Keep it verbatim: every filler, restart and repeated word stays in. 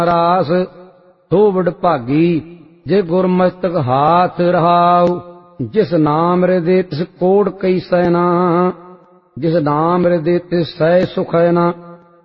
ਰਾਸ ਸੋ ਵਡਭਾਗੀ ਜੇ ਗੁਰਮਸਤਕ ਹਾਥ ਰਹਾਉ। ਜਿਸ ਨਾਮ ਹਿਰਦੇ ਤਿਸ ਕੋੜ ਕਈ ਸੈਨਾ, ਜਿਸ ਨਾਮ ਹਿਰਦੇ ਤਿਸ ਸਹਿ ਸੁਖ ਹੈ ਨਾ।